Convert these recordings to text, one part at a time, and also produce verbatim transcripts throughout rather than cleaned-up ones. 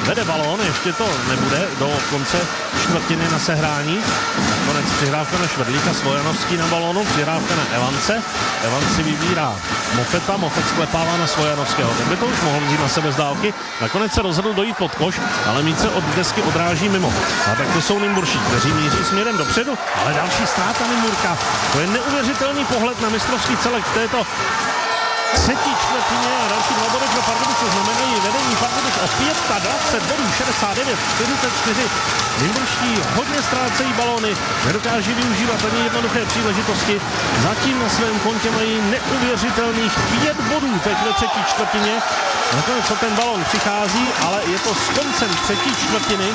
vede balón, ještě to nebude do konce čtvrtiny na sehrání. Konec přihrávka na Švedlíka, Svojanovský na balónu, přihrávka na Evance. Evans si vybírá Mofeta, Mofet sklepává na Svojanovského. Ten by to už mohl vzít na sebe z dálky. Nakonec se rozhodl dojít pod koš, ale míč se od desky odráží mimo. A tak to jsou Nymburští, kteří míří směrem dopředu, ale další ztráta Nymburka. To je neuvěřitelný pohled na mistrovský celek v této třetí čtvrtině a další dva body pro Pardubice znamenají vedení Pardubic o dvacet pět bodů, šedesát devět čtyřicet čtyři. Nymburští hodně ztrácejí balóny, nedokáží využívat ani jednoduché příležitosti. Zatím na svém kontě mají neuvěřitelných pět bodů teď ve třetí čtvrtině. Nakonec o ten balón přichází, ale je to s koncem třetí čtvrtiny.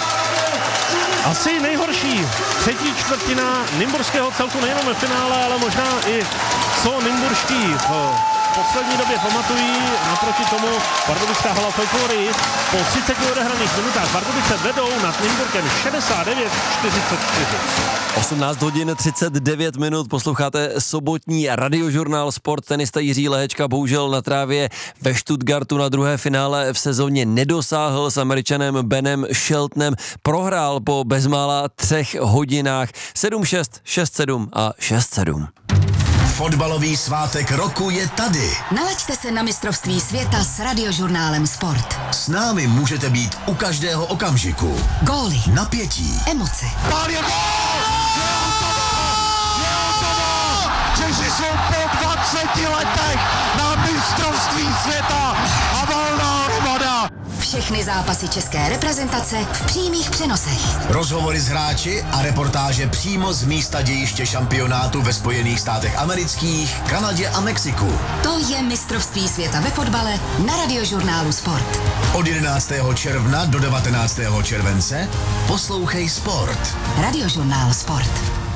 Asi nejhorší třetí čtvrtina nymburského celku nejenom ve finále, ale možná i co nymburští v poslední době pamatují. Naproti tomu Pardubická hala v euforii. Po třiceti odehraných minutách Pardubice vedou nad Nymburkem šedesát devět čtyřicet čtyři. osmnáct hodin třicet devět minut, posloucháte sobotní radiožurnál Sport. Tenista Jiří Lehečka bohužel na trávě ve Stuttgartu na druhé finále v sezóně nedosáhl, s Američanem Benem Sheltonem prohrál po bezmála třech hodinách sedm šest, šest sedm a šest sedm. Fotbalový svátek roku je tady. Nalaďte se na mistrovství světa s radiožurnálem Sport. S námi můžete být u každého okamžiku. Góly, napětí, emoce. Pál je gól! Je hotovo! Je hotovo! Češi jsou po dvaceti letech na mistrovství světa a volná hromada. Všechny zápasy české reprezentace v přímých přenosech. Rozhovory s hráči a reportáže přímo z místa dějiště šampionátu ve Spojených státech amerických, Kanadě a Mexiku. To je mistrovství světa ve fotbale na radiožurnálu Sport. Od jedenáctého června do devatenáctého července poslouchej Sport. Radiožurnál Sport.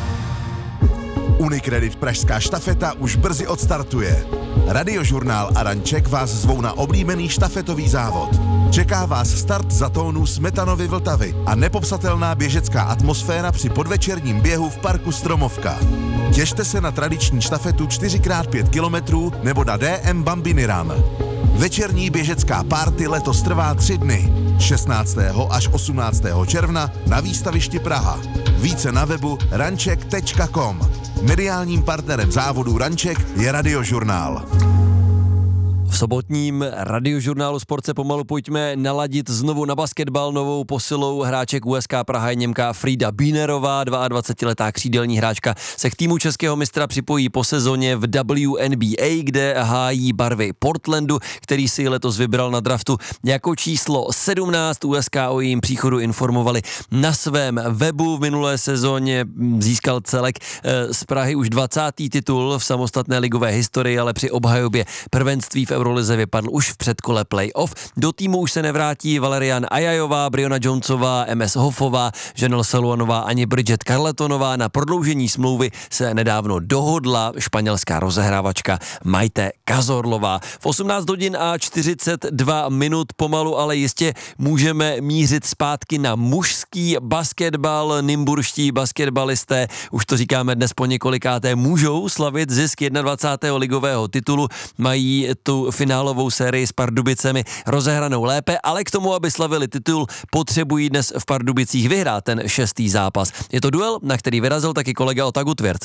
Unicredit Pražská štafeta už brzy odstartuje. Radiožurnál a Ranček vás zvou na oblíbený štafetový závod. Čeká vás start za tónu Smetanovy Vltavy a nepopsatelná běžecká atmosféra při podvečerním běhu v parku Stromovka. Těšte se na tradiční štafetu čtyři krát pět kilometrů nebo na D M Bambini Run. Večerní běžecká party letos trvá tři dny. šestnáctého až osmnáctého června na výstavišti Praha. Více na webu ranček tečka com. Mediálním partnerem závodu Ranček je Radiožurnál. V sobotním radiožurnálu Sport se pomalu pojďme naladit znovu na basketbal. Novou posilou hráček U S K Praha je Němka Frida Bínerová, dvacetiletá křídelní hráčka, se k týmu českého mistra připojí po sezóně v W N B A, kde hájí barvy Portlandu, který si letos vybral na draftu jako číslo sedmnáct. U S K o jejím příchodu informovali na svém webu. V minulé sezóně získal celek z Prahy už dvacátý titul v samostatné ligové historii, ale při obhajobě prvenství v Eurolize vypadl už v předkole playoff. Do týmu už se nevrátí Valerian Ajajová, Briona Jonesová, M S Hoffová, Janelle Saluanová ani Bridget Carletonová. Na prodloužení smlouvy se nedávno dohodla španělská rozehrávačka Maite Cazorlová. V osmnáct hodin a čtyřicet dva minut pomalu, ale jistě můžeme mířit zpátky na mužský basketbal. Nymburští basketbalisté, už to říkáme dnes po několikáté, můžou slavit zisk dvacátého prvního ligového titulu. Mají tu finálovou sérii s Pardubicemi rozehranou lépe, ale k tomu, aby slavili titul, potřebují dnes v Pardubicích vyhrát ten šestý zápas. Je to duel, na který vyrazil taky kolega Otagu Tvěrt.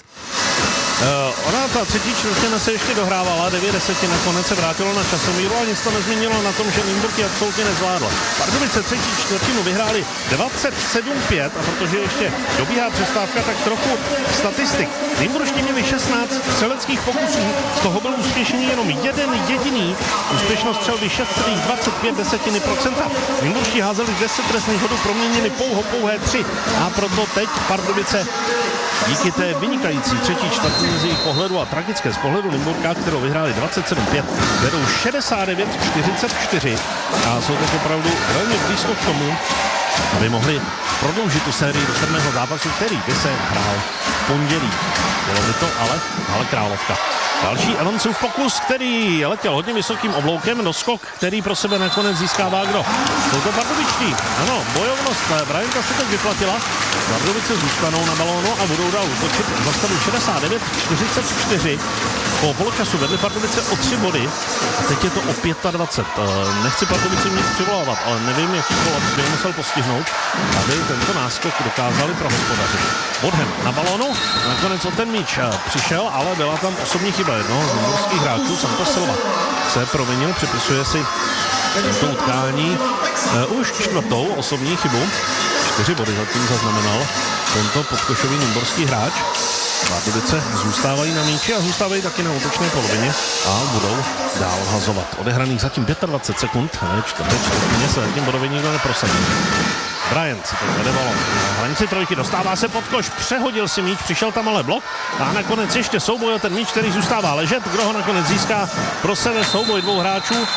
Uh, ona ta třetí čtvrtina se ještě dohrávala, devět deset nakonec se vrátilo na časomíru a nic to nezměnilo na tom, že Nymburk ji absolutně nezvládla. Pardubice třetí čtvrtinu vyhráli dvacet sedm pět a protože ještě dobíhá přestávka, tak trochu statistik. Nymburští měli šestnáct střeleckých pokusů, z toho byl úspěšný jenom jeden jediný. Úspěšnost střelby šest celá dvacet pět procenta. Nymburští házeli deset trestných hodů, proměnili pouho pouhé tři a proto teď Pardubice díky té vynikající třetí čtvrtině z jejich pohledu a tragické z pohledu Nymburka, kterou vyhráli dvacet sedm pět, vedou šedesát devět čtyřicet čtyři a jsou tak opravdu velmi blízko k tomu, aby mohli prodloužit tu sérii do sedmého zápasu, který by se hrál v pondělí. Bylo by to ale, ale Královka. Další Evansův pokus, který letěl hodně vysokým obloukem, doskok, který pro sebe nakonec získává kdo? Jsou to Pardubičtí. Ano, bojovnost Bryanta se teď vyplatila. Pardubice zůstanou na balónu a budou dál útočit za stavu šedesát devět čtyřicet čtyři. Po poločasu vedli Pardubice o tři body a teď je to o dvacet pět. Nechci Pardubicím nic přivolávat, ale nevím, jaký kolaps by musel postihnout, aby tento náskok dokázali prohospodařit. Bodhem na balónu, nakonec o ten míč přišel, ale byla tam osobní chyba jednoho z nymburských hráčů, Santos Silva se provinil, připisuje si to utkání uh, už čtvrtou osobní chybu. Čtyři body zatím zaznamenal tento podkošový nymburský hráč. Pardubice zůstávají na míči a zůstávají taky na útočné polovině a budou dál hazovat. Odehraných zatím dvacet pět sekund, čtvrté čtvrtině se zatím bodově nikdo neprosadí. Bryant si teď vede balon na hranici trojky, dostává se pod koš, přehodil si míč, přišel tam ale blok a nakonec ještě souboj o ten míč, který zůstává ležet. Kdo ho nakonec získá pro sebe, souboj dvou hráčů.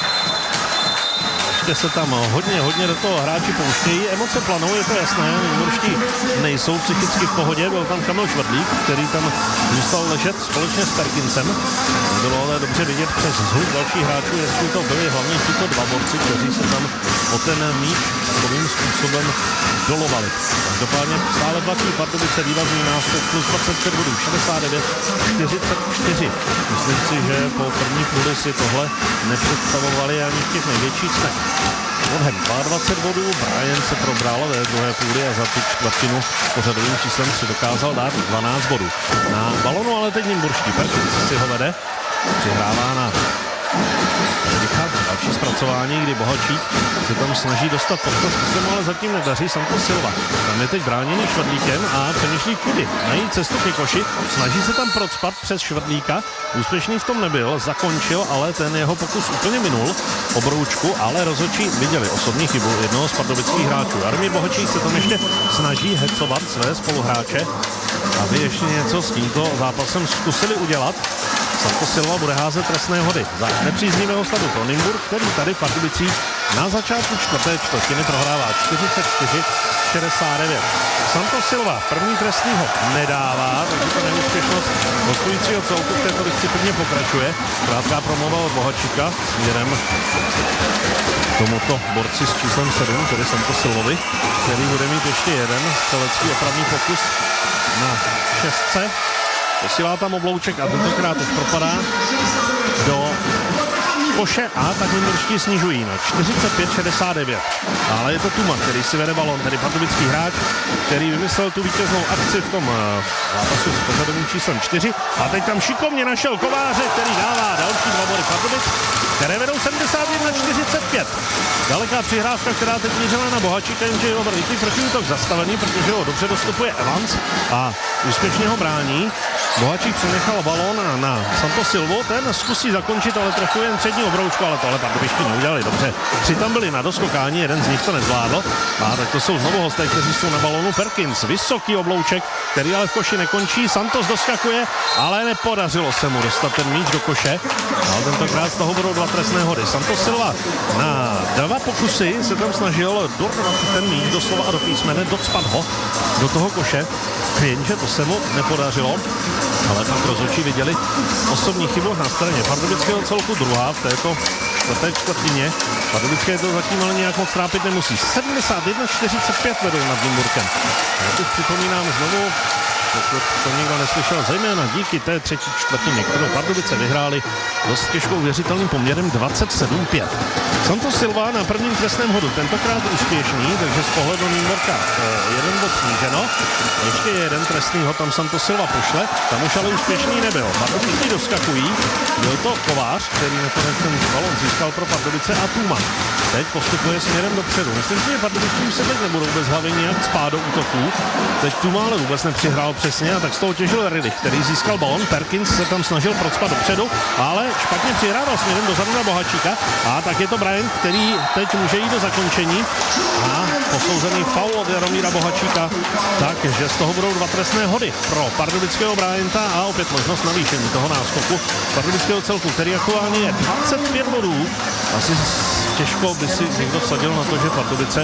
Ještě se tam hodně, hodně do toho hráči pouštějí. Emoce planou, je to jasné, nymburští nejsou psychicky v pohodě. Byl tam Kamil Švrdlík, který tam zůstal ležet společně s Perkinsem. Bylo ale dobře vidět přes zhluk dalších hráčů, jestli to byli hlavně tito dva borci, kteří se tam o ten míč takovým způsobem dolovali. Každopádně stále platí Pardubice vývazný náskok plus dvacet pět bodů, šedesát devět čtyřicet čtyři. Myslím si, že po první půli si tohle nepředstavovali ani v těch největších snech. Bodhem dvacet dva bodů, Bryant se probral ve druhé půli a za tu čtvrtinu pořadovým číslem si dokázal dát dvanáct bodů. Na balonu ale teď nymburští, Perkins si ho vede, přihrává na Rycha, další zpracování, kdy Bohačík se tam snaží dostat pod koš, se mu ale zatím nedaří. Santos Silva tam je teď bráněný Švrdlíkem a přemýšlí kudy najít cestu ke koši, snaží se tam procpat přes Švrdlíka, úspěšný v tom nebyl, zakončil, ale ten jeho pokus úplně minul obroučku, ale rozhodčí viděli osobní chybu jednoho z pardubických hráčů. Jaromír Bohačík se tam ještě snaží hecovat své spoluhráče, aby ještě něco s tímto zápasem zkusili udělat. Santos Silva bude házet trestné hody za nepříznivého stavu pro Nymburk, který tady v Pardubicích na začátku čtvrté čtvrtiny prohrává čtyřicet čtyři šedesát devět. Santos Silva první trestný hod nedává, takže to neúspěšnost hostujícího celku v této disciplíně pokračuje. Krátká promluva od Bohačíka směrem tomuto borci s číslem sedm, tedy Santos Silvovi, který bude mít ještě jeden střelecký opravný pokus na šestce. Posílá tam oblouček a tentokrát už propadá do koše a tak nymburští snižují na čtyřicet pět šedesát devět. Ale je to Tuma, který si vede balon, tedy pardubický hráč, který vymyslel tu vítěznou akci v tom zápasu s pořadovým číslem čtyři. A teď tam šikovně našel Kováře, který dává další dva body Pardubic, které vedou sedmdesát jedna čtyřicet pět. Daleká přihrávka, která teď mířila na Bohačíka, jenže je obrnitý protiútok zastavený, protože ho dobře dostupuje Evans a úspěšně ho brání. Bohačík přenechal balón na Santos Silvu, ten zkusí zakončit, ale trefuje jen přední obroučku, ale tohle pardubičky neudělali dobře. Tři tam byli na doskokání, jeden z nich to nezvládl. A tak to jsou znovu hosté, kteří jsou na balónu. Perkins, vysoký oblouček, který ale v koši nekončí. Santos doskakuje, ale nepodařilo se mu dostat ten míč do koše. Ale tentokrát z toho budou dva trestné hody. Santos Silva na dva pokusy se tam snažil dorvat ten míč doslova a do písmene, docpat ho do toho koše, jenže to se mu nepodařilo. Ale tam rozhodčí viděli osobní chybu na straně pardubického celku, druhá v této čtvrté čtvrtině. Pardubické to zatím ale nějak moc trápit nemusí. sedmdesát jedna čtyřicet pět vedou nad Nymburkem. Já tu připomínám znovu, pokud to někdo neslyšel, zejména díky té třetí čtvrtině, kterou Pardubice vyhráli dost těžkou uvěřitelným poměrem dvacet sedm pět. Santos Silva na prvním trestném hodu, tentokrát úspěšný, takže z pohledu Nymburka jeden bod sníženo. Ještě jeden trestný hod tam Santos Silva pošle, tam už ale úspěšný nebyl. Pardubičtí doskakují, byl to Kovář, který nakonec ten balon získal pro Pardubice, a Tuma teď postupuje směrem dopředu. Myslím si, že Pardubičtí už se teď nebudou bez hlavy nějak spát do útoků. Teď Tuma ale vůbec nepřihrál přesně a tak z toho těžil Rilich, který získal balon. Perkins se tam snažil procpat dopředu, ale špatně přihrával směrem dozadu na Bohačíka, a tak je to Bryant, který teď může jít do zakončení a posouzený faul od Jaromíra Bohačíka, takže z toho budou dva trestné hody pro pardubického Bryanta a opět možnost navýšení toho náskoku pardubického celku, který aktuálně je dvacet pět bodů. Asi těžko by si někdo vsadil na to, že Pardubice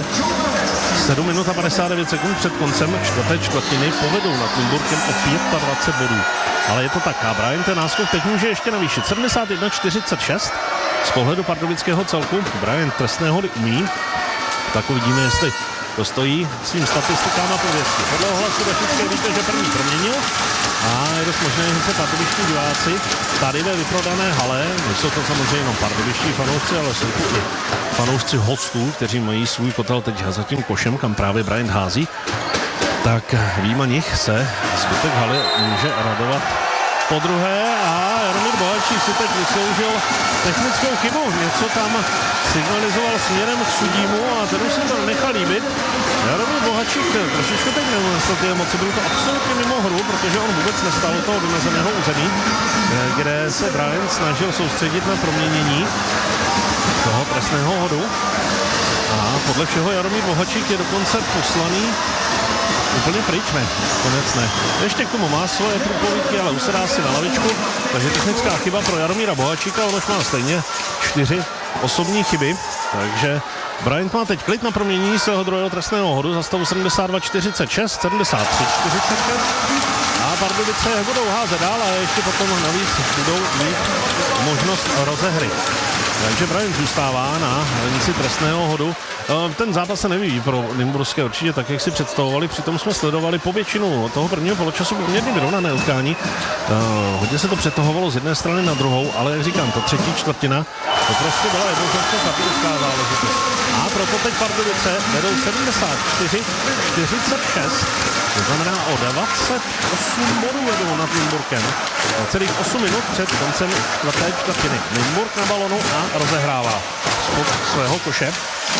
sedm minut a padesát devět sekund před koncem čtvrté čtvrtiny povedou nad Nymburkem o dvacet pět bodů. Ale je to tak, a Bryant ten náskok teď může ještě navýšit. sedmdesát jedna čtyřicet šest z pohledu pardubického celku. Bryant trestné hody umí, tak uvidíme, jestli to stojí svým statistikám pověstí. Podle ohlasu Dešické víte, že první proměnil a je dost možné, že se pardubiští diváci tady ve vyprodané hale, nejsou to samozřejmě jenom pardubiští fanoušci, ale jsou tu i fanoušci hostů, kteří mají svůj kotel teď za tím košem, kam právě Bryant hází, tak výjima nich se zbytek haly může radovat po druhé a Jaromír Bohačík si teď vysloužil technickou chybu. Něco tam signalizoval směrem k sudímu a ten už si to nechal líbit. Jaromír Bohačík trošičku teď neunesl ty emoce, byl to absolutně mimo hru, protože on vůbec nestal u toho vymezeného území, kde se Bryant snažil soustředit na proměnění toho trestného hodu. A podle všeho Jaromír Bohačík je dokonce poslaný úplně pryč, ne, konec ne. Ještě k tomu má svoje průpovídky, ale usedá si na lavičku, takže technická chyba pro Jaromíra Bohačíka, on už má stejně čtyři osobní chyby, takže Bryant má teď klid na proměnění svého druhého trestného hodu za stavu sedmdesát dva čtyřicet šest, sedmdesát tři čtyřicet šest a Pardubice budou házet dál a ještě potom navíc budou mít možnost rozehry. Takže Bryant zůstává na hranici trestného hodu. Ten zápas se nevyvíjí pro nymburské určitě tak, jak si představovali. Přitom jsme sledovali po většinu toho prvního poločasu poměrně vyrovnané utkání. Hodně se to přetahovalo z jedné strany na druhou, ale jak říkám, to třetí čtvrtina, to prostě byla jednoznačně pardubičská záležitost. A proto teď Pardubice vedou sedmdesát čtyři čtyřicet šest, to znamená o dvacet osm bodů vedou nad Nymburkem. Celých osm minut před koncem čtvrté čtvrtiny. Nymburk na balonu a rozehrává spod svého koše.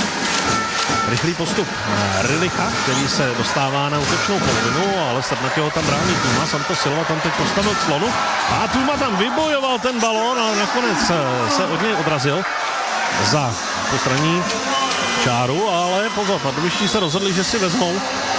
Rychlý postup Rilicha, který se dostává na útočnou polovinu, ale srdnatě ho tam brání Tuma. Santo Silva tam teď postavil clonu a Tuma tam vybojoval ten balón a nakonec se od něj odrazil za postraní čáru, ale pozor, pardubiští se rozhodli, že si vezmou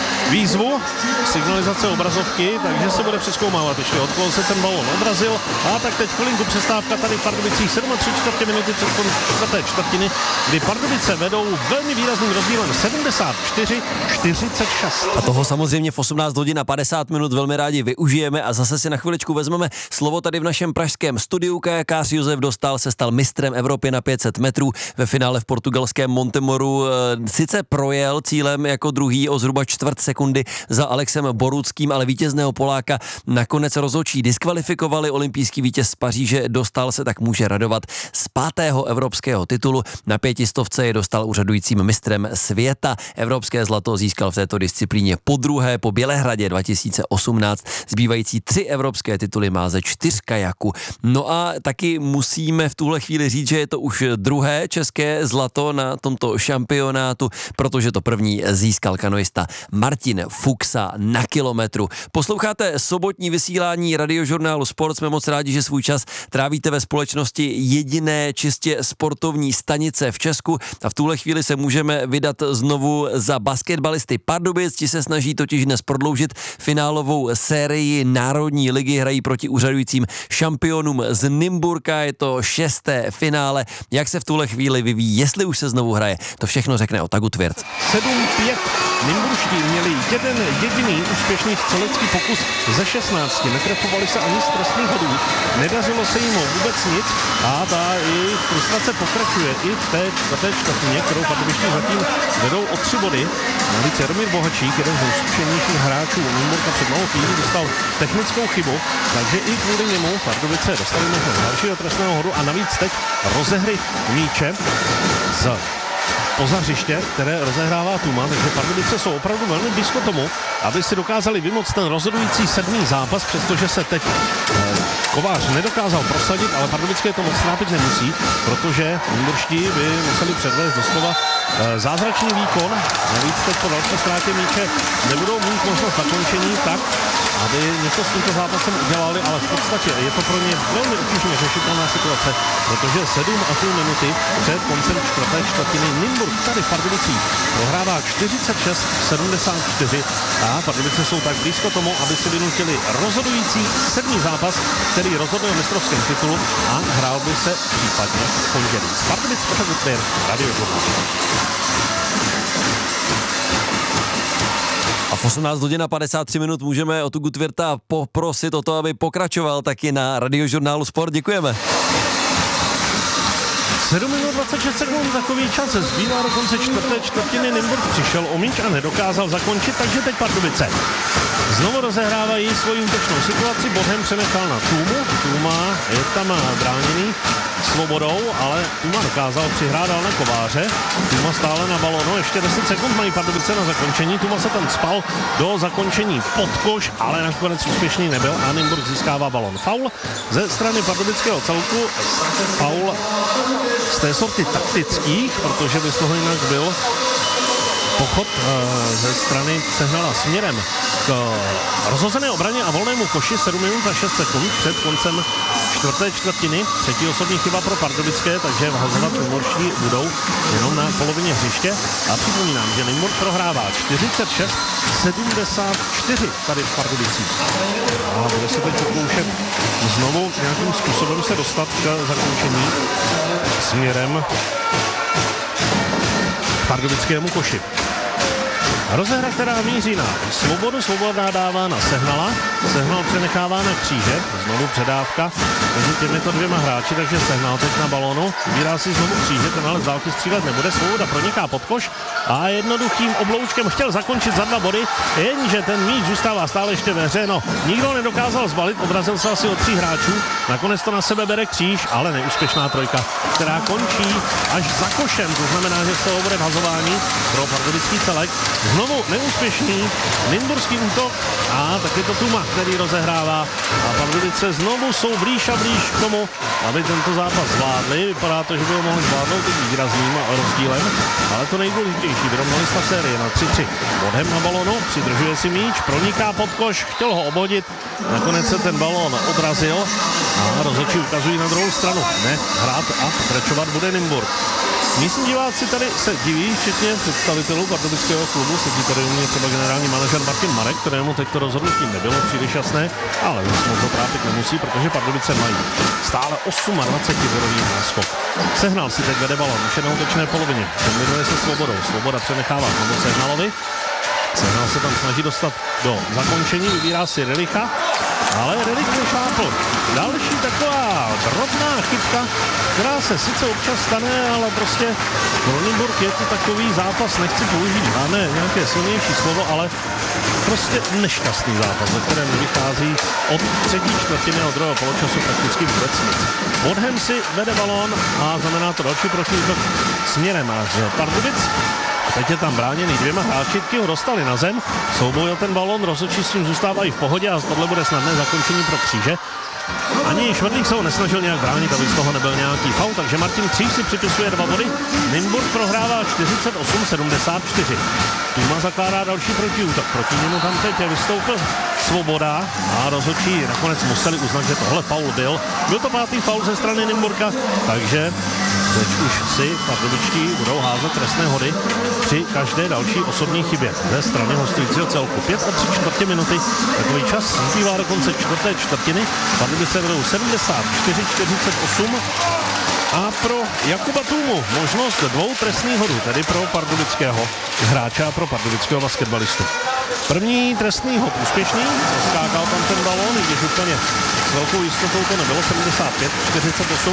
výzvu, signalizace obrazovky, takže se bude přezkoumávat ještě, od koho se ten balón odrazil. A tak teď chvilinku přestávka tady v Pardubicích, tři čtvrtě minuty před koncem čtvrté čtvrtiny, kdy Pardubice vedou velmi výrazným rozdílem sedmdesát čtyři čtyřicet šest. A toho samozřejmě v osmnáct hodin a padesát minut velmi rádi využijeme a zase si na chviličku vezmeme slovo tady v našem pražském studiu. Kajakář Josef Dostál se stal mistrem Evropy na pět set metrů ve finále v portugalském Montemoru. Sice projel cílem jako druhý o zhruba čtvrt sekundy za Alexem Boruckým, ale vítězného Poláka nakonec rozhodčí diskvalifikovali. Olympijský vítěz z Paříže Dostál se tak může radovat z pátého evropského titulu. Na pětistovce je Dostál úřadujícím mistrem světa. Evropské zlato získal v této disciplíně podruhé po Bělehradě dva tisíce osmnáct. Zbývající tři evropské tituly má ze čtyř kajaků. No a taky musíme v tuhle chvíli říct, že je to už druhé české zlato na tomto šampionátu, protože to první získal kanoista Martin Fuxa na kilometru. Posloucháte sobotní vysílání Radiožurnálu Sport. Jsme moc rádi, že svůj čas trávíte ve společnosti jediné čistě sportovní stanice v Česku a v tuhle chvíli se můžeme vydat znovu za basketbalisty Pardubic. Ti se snaží totiž dnes prodloužit finálovou sérii Národní ligy, hrají proti úřadujícím šampionům z Nymburka. Je to šesté finále. Jak se v tuhle chvíli vyvíjí, jestli už se znovu hraje, to všechno řekne Otaku Tvirc. sedm pět. Nymburští měli jeden jediný úspěšný střelecký pokus ze šestnácti. Netrefovali se ani z trestných hodů. Nedařilo se jim vůbec nic a ta jejich frustrace pokračuje i v té čtvrté čtvrtině, kterou Pardubiští zatím vedou o tři body. Navíc Jaromír Bohačík, jeden z nejzkušenějších hráčů Nymburka před malou chvílí, dostal technickou chybu, takže i kvůli němu Pardubice dostali možnost dalšího trestného hodu a navíc teď rozehry míče z poza hřiště, které rozehrává Tuma, takže Pardubice jsou opravdu velmi blízko tomu, aby si dokázali vymoct ten rozhodující sedmý zápas, přestože se teď eh, Kovář nedokázal prosadit, ale Pardubické to moc trápit nemusí, protože nymburští by museli předvést doslova eh, zázračný výkon, navíc teď po velké ztrátě míče nebudou mít možnost zakončení tak, aby něco s tímto zápasem udělali, ale v podstatě je to pro ně velmi obtížně řešitelná situace, protože sedm a půl minuty před koncem čtvrté čtvrtiny Nymburk tady v Pardubicích prohrává čtyřicet šest sedmdesát čtyři a Pardubice jsou tak blízko tomu, aby si vynutili rozhodující sedmý zápas, který rozhoduje o mistrovském titulu a hrál by se případně v pondělí. Z Pardubic Otaku Tvirc, Radiožurnál. A v osmnáct hodin a padesát tři minut můžeme Otaku Tvirta poprosit o to, aby pokračoval taky na Radiožurnálu Sport. Děkujeme. sedm minut dvacet šest sekund, takový čas se zbývá do konce čtvrté čtvrtiny. Nymburk přišel o míč a nedokázal zakončit, takže teď Pardubice znovu rozehrávají svoji útočnou situaci. Bodhem přenechal na Tůmu. Tůma je tam bráněný Svobodou, ale Tůma dokázal přihrát dál na Kováře. Tůma stále na balonu, ještě deset sekund mají Pardubice na zakončení. Tůma se tam spal do zakončení pod koš, ale nakonec úspěšný nebyl a Nymburk získává balon. Faul ze strany pardubického celku. Faul z té sorty taktických, protože by z toho jinak byl pochod e, ze strany Sehnala směrem k rozhozené obraně a volnému koši. Sedm minut a šest sekund před koncem čtvrté čtvrtiny. Třetí osobní chyba pro pardubické, takže vhazovat Nymburští budou jenom na polovině hřiště. A připomínám, že Nymburk prohrává čtyřicet šest sedmdesát čtyři tady v Pardubicích. A bude se teď pokoušet znovu nějakým způsobem se dostat k zakončení směrem k pardubickému koši. Rozehra, která míří na Svobodu, Svoboda dává na Sehnala, Sehnal přenechává na Kříže, znovu předávka mezi těmito dvěma hráči, takže Sehnal teď na balonu, vybírá si znovu Kříže, ten ale z dálky střílet nebude, Svoboda proniká pod koš a jednoduchým obloučkem chtěl zakončit za dva body, jenže ten míč zůstává stále ještě ve hře, no nikdo nedokázal zbalit, odrazil se asi od tří hráčů, nakonec to na sebe bere Kříž, ale neúspěšná trojka, která končí až za košem, to znamená, že z toho bude vhazování pro pardubický celek. Znovu neúspěšný nymburský útok a taky to Tuma, který rozehrává a Pardubice znovu jsou blíž a blíž k tomu, aby tento zápas zvládli. Vypadá to, že by ho mohli zvládnout i výrazným rozdílem, ale to nejdůležitější, vyrovnali stav série na tři tři. Bodhem na balonu, přidržuje si míč, proniká pod koš, chtěl ho obhodit, nakonec se ten balón odrazil a rozhodčí ukazují na druhou stranu. Ne, hrát a pokračovat bude Nymburk. Místní diváci tady se diví, včetně představitelů pardubického klubu, sedí tady u mě třeba generální manažer Martin Marek, kterému teď to rozhodnutí nebylo příliš jasné, ale už moc to trápit nemusí, protože Pardubice mají stále dvacetosm-bodový náskok. Sehnal si teď vede balon, už je na útočné polovině, kombinuje se Svobodou, Svoboda přenechává znovu Sehnalovi, Sehnal se tam snaží dostat do zakončení, vybírá si Relicha, ale Relich nešlápl. Další taková drobná chybka, která se sice občas stane, ale prostě pro Nymburk je to takový zápas, nechci použít žádné nějaké silnější slovo, ale prostě nešťastný zápas, ve kterém vychází od třetí čtvrtiny od druhého poločasu prakticky vůbec nic. Bodhem si vede balón a znamená to další protiútok směrem z Pardubic. Teď je tam bráněný dvěma hráči, ti ho dostali na zem, souboj o ten balón, rozhodčí s tím zůstávají v pohodě a tohle bude snadné zakončení pro Kříže. Ani Švrdlík se ho nesnažil nějak bránit, aby z toho nebyl nějaký faul, takže Martin Kříž si připisuje dva body. Nymburk prohrává čtyřicet osm sedmdesát čtyři. Tuma zakládá další protiútok. Proti němu tam teď vystoupil Svoboda a rozhodčí nakonec museli uznat, že tohle faul byl. Byl to pátý faul ze strany Nymburka, takže teď už si pardubičtí budou házet trestné hody při každé další osobní chybě ze strany hostujícího celku. Pět a tři čtvrtě minuty, takový čas zbývá do konce čtvrté čtvrtiny. Pardubice vedou sedmdesát čtyři čtyřicet osm a pro Jakuba Tůmu možnost dvou trestných hodů, tedy pro pardubického hráče a pro pardubického basketbalistu. První trestný hod úspěšný, zaskákal tam ten balón, i když úplně s velkou jistotou to nebylo, sedmdesát pět čtyřicet osm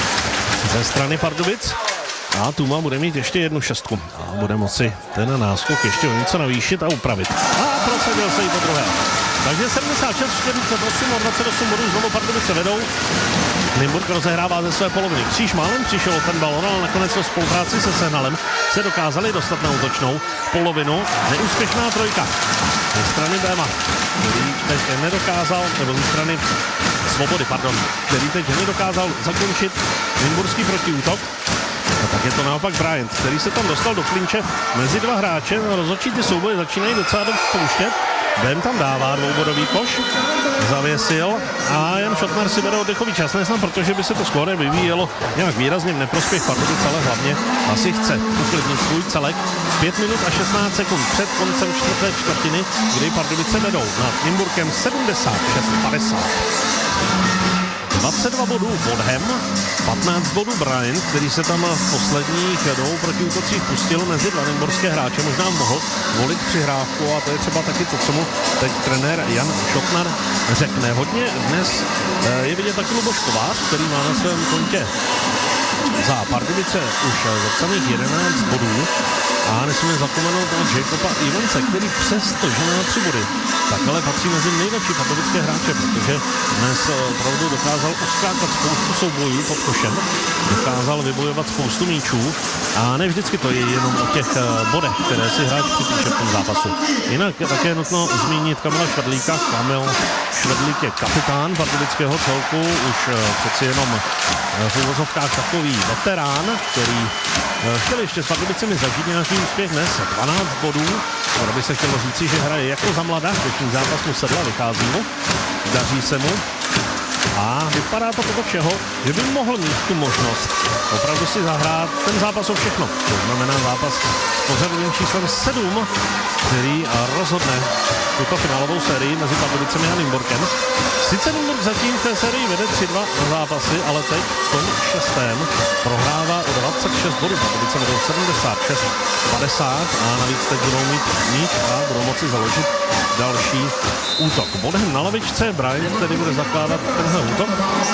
ze strany Pardubic. A Tuma bude mít ještě jednu šestku a bude moci ten náskok ještě o něco navýšit a upravit. A prosadil se i po druhé. Takže sedmdesát šest čtyřicet osm o dvacet osm bodů znovu Pardubice vedou. Nymburk rozehrává ze své poloviny. Kříž málem přišel o ten balon, ale nakonec ve spolupráci se Sehnalem se dokázali dostat na útočnou polovinu. Neúspěšná trojka ze strany Béma, který teď nedokázal, nebo ze strany Svobody, pardon, který teď nedokázal zakončit nymburský protiútok. A tak je to naopak Bryant, který se tam dostal do klinče mezi dva hráče. Rozhodčí ty souboje začínají docela dost pouštět. Bém tam dává dvoubodový koš, zavěsil a Jan Šotnar si bere oddechový čas, nesnad, protože by se to skóre vyvíjelo nějak výrazně v neprospěch Pardubic, ale hlavně asi chce uklidnit svůj celek. pět minut a šestnáct sekund před koncem čtvrté čtvrtiny, kdy Pardubice vedou nad Nymburkem sedmdesát šest padesát. dvacet dva bodů Bodhem, patnáct bodů Bryant, který se tam v posledních dvou protiútocích pustil mezi dva nymburské hráče, možná mohl volit přihrávku a to je třeba taky to, co mu teď trenér Jan Šotnar řekne. Hodně dnes je vidět taky Luboš Kovář, který má na svém kontě Za Pardubice už zapsaných jedenáct bodů a nesmíme zapomenout na Jacoba Ivance, který přesto, že má tři body, tak ale patří mezi nejlepší pardubické hráče, protože dnes opravdu dokázal uskákat spoustu soubojů pod košem, dokázal vybojovat spoustu míčů a ne vždycky to je jenom o těch bodech, které si hráč připíše v tom zápasu. Jinak také je nutno zmínit Kamila Švedlíka. Kamil Švedlík je kapitán pardubického celku, už přeci jenom v uvozovkách takový veterán, který chtěl ještě s Pardubicemi zažít nějaký úspěch dnes, dvanáct bodů, skoro by se chtělo říci, že hraje jako za mladá, dnešní zápas mu sedla, vychází mu, daří se mu a vypadá to podle všeho, že by mohl mít tu možnost opravdu si zahrát ten zápas o všechno. To znamená zápas s pořadovým číslem sedm, který rozhodne tuto finálovou sérii mezi Pardubicemi a Nymburkem. Sice Nymburk zatím v té sérii vede tři dva na zápasy, ale teď v tom šestém prohrává o dvacet šest bodů. Pardubice vedou sedmdesát šest padesát a navíc teď budou mít míč a budou moci založit další útok. Bodem na lavičce Bryant tedy bude zakládat tenhle útok.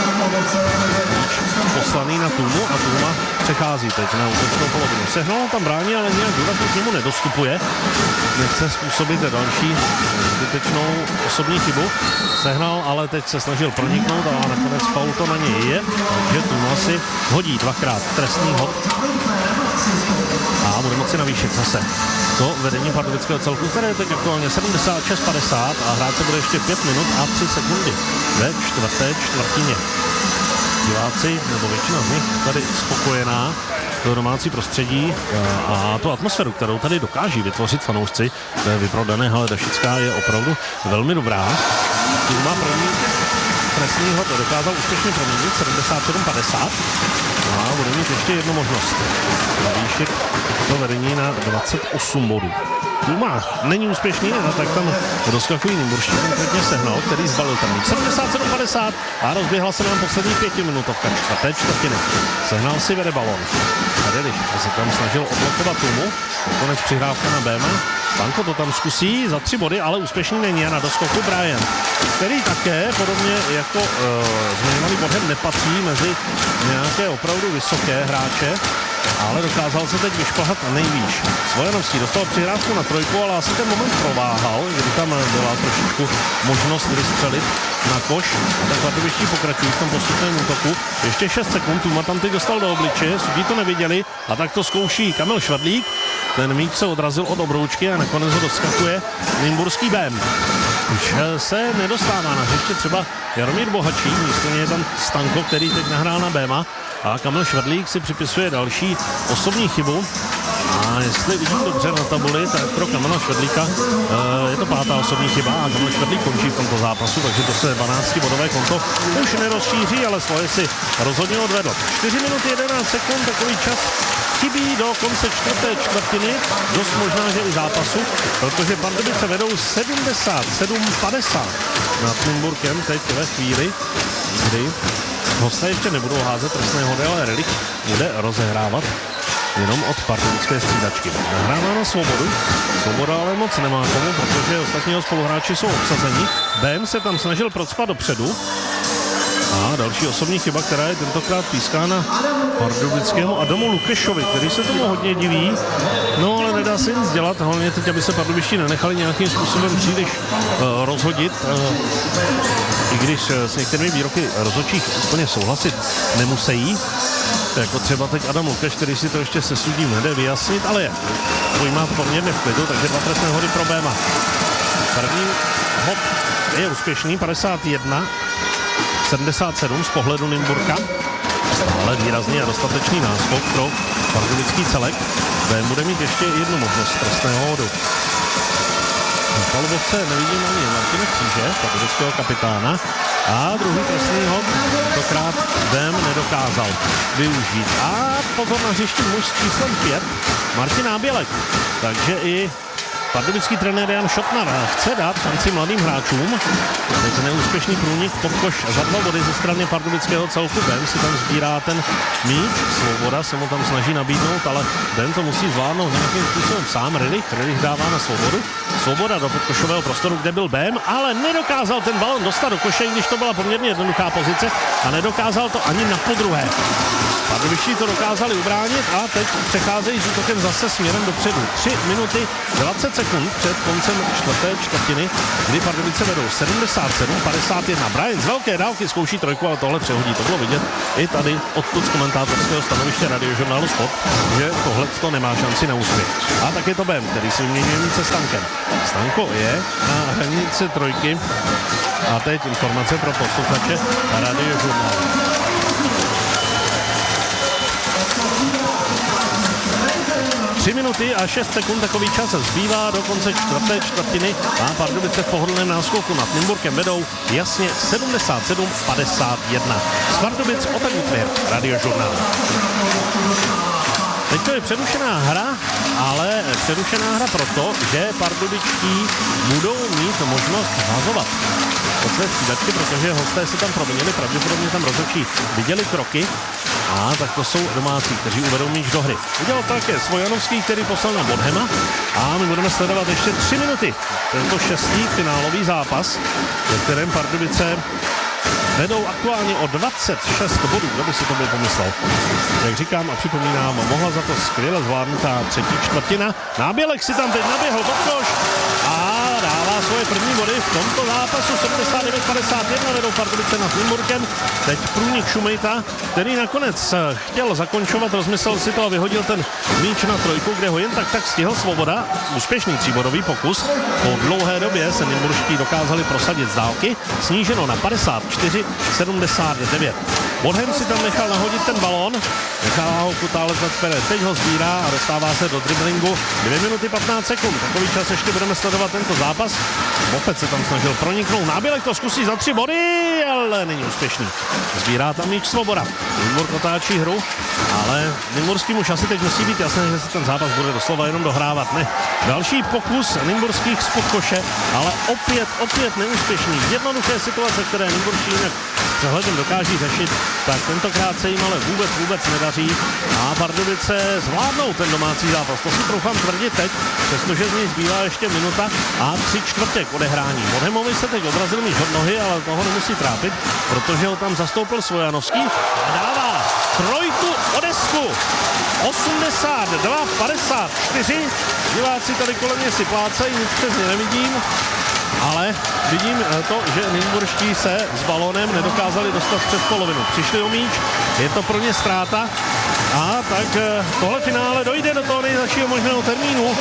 Míč poslaný na Tůmu a Tůma přechází teď na útočnou polovinu. Sehnal tam brání, ale nějak důrazně k němu nedostupuje. Nechce způsobit další zbytečnou osobní chybu. Sehnal, ale teď se snažil proniknout a nakonec faul to na něj je. Takže Tůma si hodí dvakrát trestný hod a bude moci navýšit zase to vedení pardubického celku, které je teď aktuálně sedmdesát šest padesát a hrát se bude ještě pět minut a tři sekundy ve čtvrté čtvrtině. Diváci, nebo většina z nich tady spokojená, to domácí prostředí a tu atmosféru, kterou tady dokáží vytvořit fanoušci ve vyprodané hale Dašická, je opravdu velmi dobrá. Tu má první trestný hod dokázal úspěšně proměnit sedmdesát sedm padesát a bude mít ještě jednu možnost navýšit to vedení na dvacet osm bodů. Tůma není úspěšný, a tak tam rozkakují Nymburští, konkrétně Sehnal, který zbalil tam míč sedmdesát sedm padesát a rozběhla se nám poslední pětiminutovka čtvrté čtvrtiny. Sehnal si vede balon. Tady se tam snažil odblokovat Tůmu, konec přihrávka na Béma. Stanko to tam zkusí za tři body, ale úspěšný není a na doskoku Bryant, který také podobně jako uh, zmiňovaný Borhem nepatří mezi nějaké opravdu vysoké hráče, ale dokázal se teď vyšplhat nejvýš. Svojanovský dostal přihrávku na trojku, ale asi ten moment prováhal, kdy tam byla trošičku možnost vystřelit na koš. A tak pardubičtí pokračují v tom postupném útoku. Ještě šest sekund, Tůma tam teď dostal do obličeje, sudí to neviděli a tak to zkouší Kamil Švedlík. Ten míč se odrazil od obroučky a nakonec ho doskakuje nymburský Bém. Už se nedostává na hřiště třeba Jaromír Bohačí, místo něj je tam Stanko, který teď nahrál na Béma a Kamil Švedlík si připisuje další osobní chybu. A jestli vidím dobře na tabuli, tak pro Kamila Švedlíka e, je to pátá osobní chyba a Kamil Švedlík končí v tomto zápasu, takže to se dvanáctibodové konto už nerozšíří, ale svoje si rozhodně odvedl. čtyři minuty jedenáct sekund, takový čas chybí do konce čtvrté čtvrtiny, dost možná, že i zápasu, protože Pardubice vedou sedmdesát sedm padesát nad Nymburkem teď ve chvíli, kdy hosté ještě nebudou házet trestné hody, ale Relikt bude rozehrávat jenom od pardubické střídačky. Nahrává na Svobodu. Svoboda ale moc nemá komu, protože ostatního spoluhráči jsou obsazeni. Bém se tam snažil procpat dopředu. A další osobní chyba, která je tentokrát pískána pardubickému Adamu Lukešovi, který se tomu hodně diví. No ale nedá se nic dělat, hlavně teď, aby se pardubičtí nenechali nějakým způsobem příliš uh, rozhodit. Uh, I když uh, s některými výroky rozhodčích úplně souhlasit nemusí. Jako třeba teď Adam Lukeš, který si to ještě se sudím nejde vyjasnit, ale je pojmá poměrně v klidu, takže dva trestné hody pro Béma. První hod je úspěšný, padesát jedna sedmdesát sedm z pohledu Nymburka, ale výrazný a dostatečný náskok pro pardubický celek. Bém bude mít ještě jednu možnost trestného hodu. V palubovce nevidím ani Martina Kříže, pardubického kapitána, a druhý trestný hod tentokrát Bém nedokázal využít. A pozor na hřišti muž s číslem pět, Martin Nábělek. Takže i pardubický trenér Jan Šotnar chce dát šanci mladým hráčům. Je to neúspěšný průnik pod koš za dva body ze strany pardubického celku. Bém si tam sbírá ten míč. Svoboda se mu tam snaží nabídnout, ale Bém to musí zvládnout nějakým způsobem sám. Rilich, Rilich dává na Svobodu. Svoboda do podkošového prostoru, kde byl Bém, ale nedokázal ten balon dostat do koše, když to byla poměrně jednoduchá pozice a nedokázal to ani na podruhé. Pardubičtí to dokázali ubránit a teď přecházejí s útokem zase směrem dopředu. tři minuty dvacet sekund před koncem čtvrté čtvrtiny, kdy Pardubice vedou sedmdesát sedm padesát jedna. Brian z velké dálky zkouší trojku, ale tohle přehodí. To bylo vidět i tady odtud z komentátorského stanoviště Radiožurnálu Sport, že tohle to nemá šanci na úspěch. A tak je to Bem, který si vyměňuje míce Stankem. Stanko je na hranici trojky. A teď informace pro posluchače Radiožurnálu. Tři minuty a šest sekund takový čas zbývá do konce čtvrté čtvrtiny a Pardubice v pohodlném náskoku nad Nymburkem vedou jasně sedmdesát sedm padesát jedna. Z Pardubic Otak Utmir, Radiožurnál. Teď to je přerušená hra, ale přerušená hra proto, že pardubičtí budou mít možnost házovat od své střídačky, protože hosté se tam proměnili, pravděpodobně tam rozhodčí viděli kroky. A tak to jsou domácí, kteří uvedou míč do hry. Udělal to také Svojanovský, který poslal na Bodhema a my budeme sledovat ještě tři minuty. Tento šestý finálový zápas, ve kterém Pardubice vedou aktuálně o dvacet šest bodů, kdo by si to byl pomyslel. Jak říkám a připomínám, mohla za to skvěle zvládnutá třetí čtvrtina. Nábělek si tam teď naběhl pod koš a dává svoje první body v tomto zápasu. sedmdesát devět padesát jedna vedou Pardubice nad Nymburkem. Teď průnik Šumejta, který nakonec chtěl zakončovat, rozmyslel si to a vyhodil ten míč na trojku, kde ho jen tak tak stihl Svoboda. Úspěšný tříbodový pokus. Po dlouhé době se nymburští dokázali prosadit z dálky. Sníženo na padesát čtyři sedmdesát devět. Bodhem si tam nechal nahodit ten balón, nechává ho Kutálec nad Pere, teď ho sbírá a dostává se do driblingu. dvě minuty patnáct sekund, takový čas ještě budeme sledovat tento zápas. Mofet se tam snažil proniknout, Nábělek to zkusí za tři body, ale není úspěšný. Sbírá tam míč Svoboda. Nymburk otáčí hru, ale nymburským už asi teď musí být jasné, že se ten zápas bude doslova jenom dohrávat. Ne. Další pokus nymburských spod koše, ale opět, opět neúspěšný. Jednoduché situace, které nymburští jinak přehledem dokáží řešit, tak tentokrát se jim ale vůbec, vůbec nedaří a Pardubice zvládnou ten domácí zápas. To si troufám tvrdit teď, přestože z něj zbývá ještě minuta a tři čtvrtě k odehrání. Bodhemovi se teď odrazil míč od nohy, ale toho nemusí trápit, protože ho tam zastoupil Svojanovský a dává trojku o desku. osmdesát dva padesát čtyři. Diváci tady kolem mě si plácají, nic přesně nevidím. Ale vidím to, že nymburští se s balónem nedokázali dostat přes polovinu. Přišli o míč, je to pro ně ztráta a tak tohle finále dojde do toho nejzazšího možného termínu,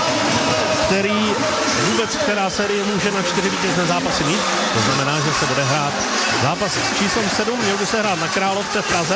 který vůbec, která série může na čtyři vítězné zápasy mít. To znamená, že se bude hrát zápas s číslem sedm, měl by se hrát na Královce v Praze.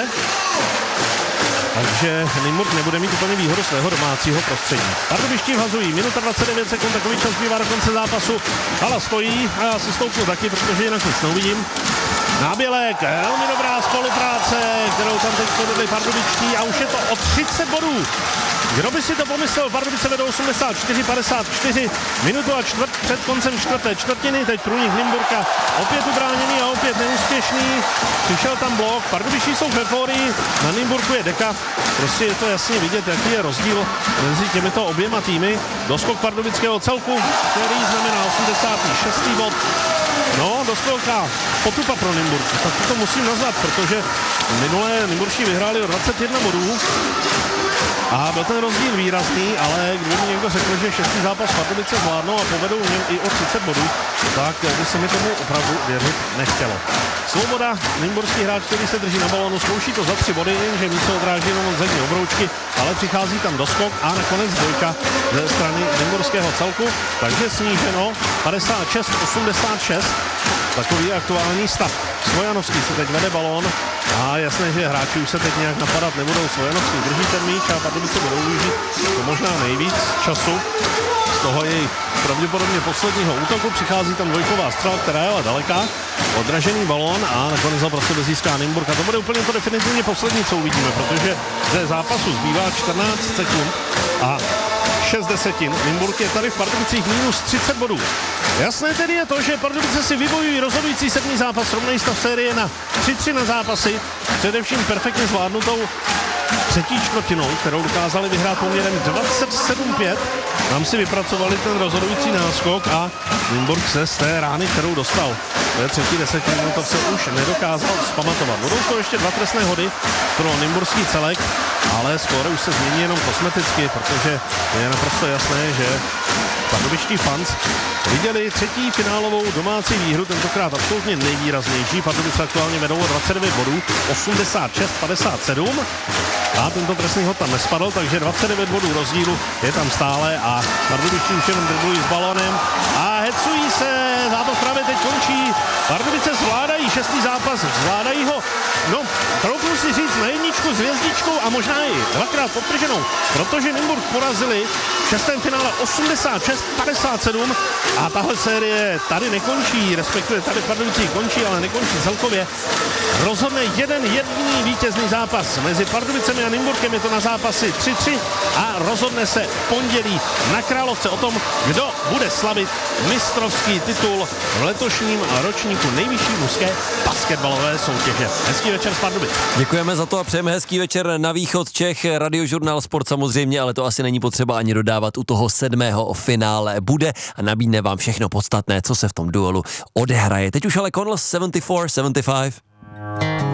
Takže Nymburk nebude mít úplně výhodu svého domácího prostředí. Pardubičtí vhazují, minuta dvacet devět sekund, takový čas bývá do konce zápasu. Hala stojí a já si stoupnu taky, protože jinak nic neuvidím. Nábělek, velmi dobrá spolupráce, kterou tam teď podali Pardubičtí a už je to o třicet bodů. Kdo by si to pomyslel, Pardubice vedou osmdesát čtyři padesát čtyři, minutu a čtvrt před koncem čtvrté čtvrtiny, teď průnik Nymburka opět ubráněný a opět neúspěšný. Přišel tam blok, Pardubičtí jsou v euforii, na Nymburku je deka, prostě je to jasně vidět, jaký je rozdíl mezi těmito oběma týmy. Doskok pardubického celku, který znamená osmdesátý šestý bod. No, doskokká potupa pro Nymburk, tak to musím nazvat, protože minulé Nymburští vyhráli o dvacet jedna bodů. A byl ten rozdíl výrazný, ale kdyby mi někdo řekl, že šestý zápas Pardubice zvládnou a povedou v něm i o třicet bodů, tak by se mi tomu opravdu věřit nechtělo. Svoboda, nymburský hráč, který se drží na balónu, zkouší to za tři body, že míč se odráží jenom od zadní obroučky, ale přichází tam doskok a nakonec dvojka ze strany nymburského celku, takže sníženo padesát šest osmdesát šest. Takový je aktuální stav. Svojanovský se teď vede balón a jasné, že hráči už se teď nějak napadat nebudou. Svojanovský drží ten míč a Pardubice budou využít to možná nejvíc času z toho jej pravděpodobně posledního útoku. Přichází tam dvojková střela, která je ale daleká. Odražený balón a nakonec ho prostě získá Nymburk. A to bude úplně to definitivně poslední, co uvidíme, protože ze zápasu zbývá čtrnáct sekund a šest desetin. Nymburk je tady v Pardubicích minus třicet bodů. Jasné tedy je to, že Pardubice si vybojují rozhodující sedmý zápas, rovnej stav série na tři tři na zápasy, především perfektně zvládnutou třetí čtvrtinou, kterou dokázali vyhrát poměrem dvacet sedm pět. Tam si vypracovali ten rozhodující náskok a Nymburk se z té rány, kterou dostal ve třetí desetiminutovce, už nedokázal zpamatovat. Budou to ještě dva trestné hody pro nymburský celek, ale skóre už se změní jenom kosmeticky, protože je naprosto jasné, že pardubičtí fans viděli třetí finálovou domácí výhru, tentokrát absolutně nejvýraznější. Pardubice aktuálně vedou o dvacet devět bodů, osmdesát šest padesát sedm. A tento trestný hod tam nespadl, takže dvacet devět bodů rozdílu je tam stále a pardubičtí už jenom driblují s balónem a hecují se, zápas právě teď končí. Pardubice zvládají šestý zápas, zvládají ho, no, troufnu si říct na jedničku s hvězdičkou a možná i dvakrát podtrženou, protože Nymburk porazili v šestém finále osmdesát šest padesát sedm a tahle série tady nekončí, respektive tady Pardubicí končí, ale nekončí celkově. Rozhodne jeden jediný vítězný zápas mezi Pardubicemi a Nymburkem, je to na zápasy tři tři a rozhodne se v pondělí na Královce o tom, kdo bude slavit mistrovský titul v letošním ročníku nejvyšší mužské basketbalové soutěže. Hezký večer z Pardubic. Děkujeme za to a přejeme hezký večer na východ Čech. Radiožurnál Sport samozřejmě, ale to asi není potřeba ani dodávat, u toho sedmého finále bude a nabídne vám všechno podstatné, co se v tom duelu odehraje. Teď už ale Connells sedmdesát čtyři sedmdesát pět.